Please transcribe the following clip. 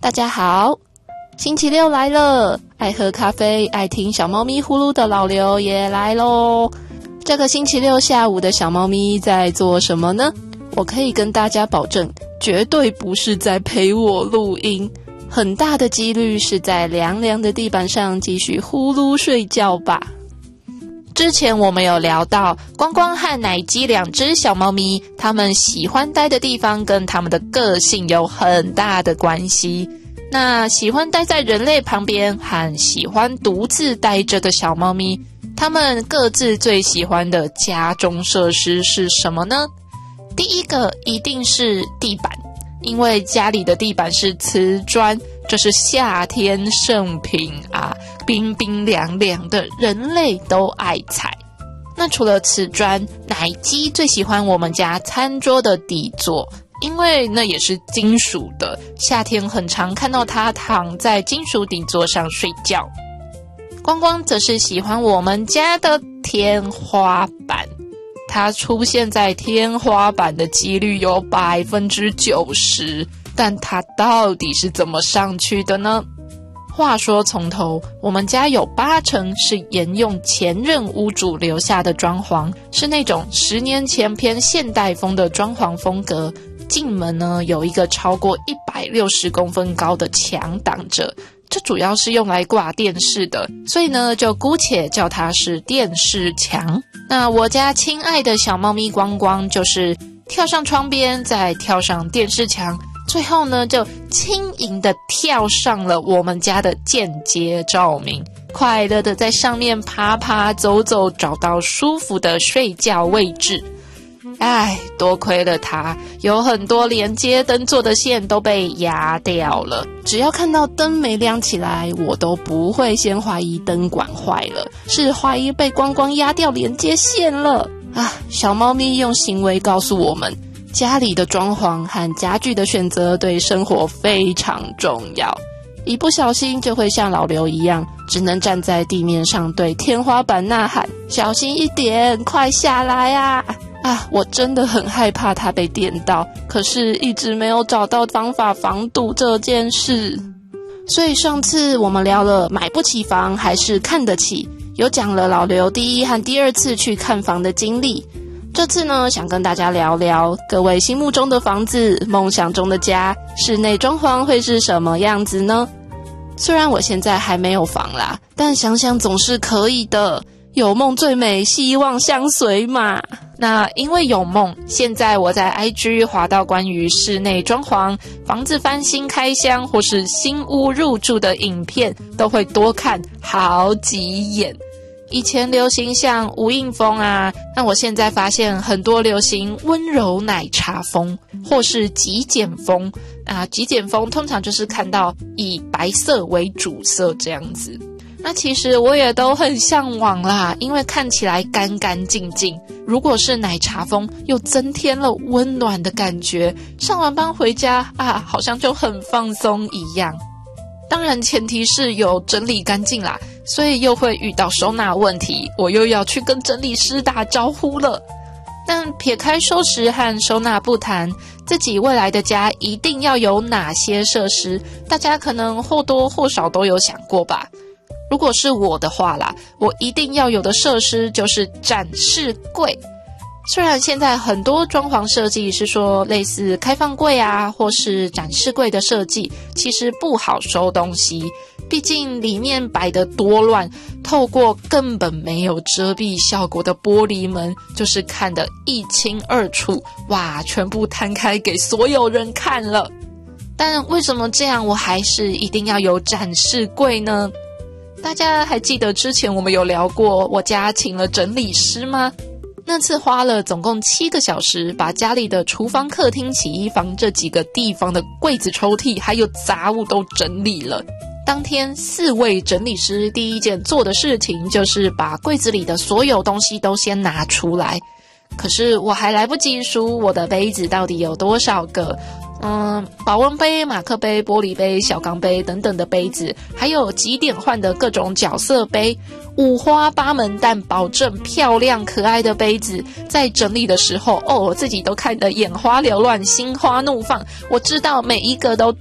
大家好，星期六来了，爱喝咖啡、爱听小猫咪呼噜的老刘也来咯。这个星期六下午的小猫咪在做什么呢？我可以跟大家保证，绝对不是在陪我录音，很大的几率是在凉凉的地板上继续呼噜睡觉吧。之前我们有聊到光光和奶鸡两只小猫咪，它们喜欢待的地方跟它们的个性有很大的关系。那喜欢待在人类旁边和喜欢独自待着的小猫咪，它们各自最喜欢的家中设施是什么呢？第一个一定是地板，因为家里的地板是瓷砖，这是夏天圣品啊，冰冰凉凉的，人类都爱踩。那除了瓷砖，奶鸡最喜欢我们家餐桌的底座，因为那也是金属的，夏天很常看到它躺在金属底座上睡觉。光光则是喜欢我们家的天花板，它出现在天花板的几率有 90%， 但它到底是怎么上去的呢？话说从头，我们家有80%是沿用前任屋主留下的装潢，是那种10年前偏现代风的装潢风格。进门呢，有一个超过160公分高的墙挡着，这主要是用来挂电视的，所以呢就姑且叫它是电视墙。那我家亲爱的小猫咪光光就是跳上窗边，再跳上电视墙，最后呢就轻盈地跳上了我们家的间接照明，快乐地在上面爬爬走走，找到舒服的睡觉位置。唉，多亏了它，有很多连接灯座的线都被压掉了，只要看到灯没亮起来，我都不会先怀疑灯管坏了，是怀疑被光光压掉连接线了啊！小猫咪用行为告诉我们，家里的装潢和家具的选择对生活非常重要，一不小心就会像老刘一样，只能站在地面上对天花板呐喊，小心一点，快下来啊！我真的很害怕它被电到，可是一直没有找到方法防堵这件事。所以上次我们聊了买不起房还是看得起，有讲了老刘第一和第二次去看房的经历。这次呢，想跟大家聊聊各位心目中的房子，梦想中的家，室内装潢会是什么样子呢？虽然我现在还没有房啦，但想想总是可以的，有梦最美，希望相随嘛。那因为有梦，现在我在 IG 滑到关于室内装潢、房子翻新开箱或是新屋入住的影片，都会多看好几眼。以前流行像无印风啊，那我现在发现很多流行温柔奶茶风或是极简风啊。极简风通常就是看到以白色为主色这样子。那其实我也都很向往啦，因为看起来干干净净。如果是奶茶风，又增添了温暖的感觉。上完班回家好像就很放松一样。当然前提是有整理干净啦，所以又会遇到收纳问题，我又要去跟整理师打招呼了。但撇开收拾和收纳不谈，自己未来的家一定要有哪些设施，大家可能或多或少都有想过吧。如果是我的话啦，我一定要有的设施就是展示柜。虽然现在很多装潢设计是说类似开放柜啊，或是展示柜的设计，其实不好收东西，毕竟里面摆得多乱，透过根本没有遮蔽效果的玻璃门，就是看得一清二楚，哇，全部摊开给所有人看了。但为什么这样我还是一定要有展示柜呢？大家还记得之前我们有聊过我家请了整理师吗？那次花了总共7个小时，把家里的厨房、客厅、洗衣房这几个地方的柜子、抽屉还有杂物都整理了。当天4位整理师第一件做的事情就是把柜子里的所有东西都先拿出来。可是我还来不及数我的杯子到底有多少个，保温杯、马克杯、玻璃杯、小钢杯等等的杯子，还有几点换的各种角色杯，五花八门但保证漂亮可爱的杯子，在整理的时候我自己都看得眼花缭乱，心花怒放。我知道每一个都